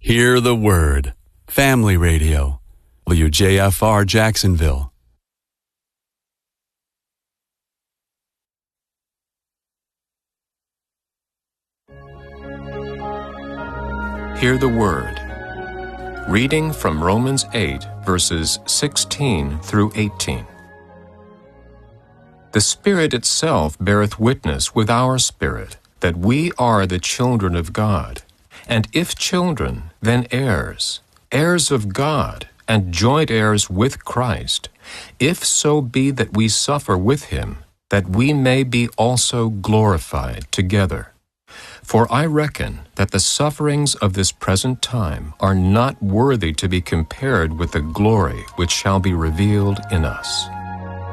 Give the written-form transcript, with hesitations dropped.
Hear the Word. Family Radio. WJFR Jacksonville. Hear the Word. Reading from Romans 8, verses 16 through 18. The Spirit itself beareth witness with our spirit that we are the children of God. And if children, then heirs, heirs of God, and joint heirs with Christ, if so be that we suffer with him, that we may be also glorified together. For I reckon that the sufferings of this present time are not worthy to be compared with the glory which shall be revealed in us.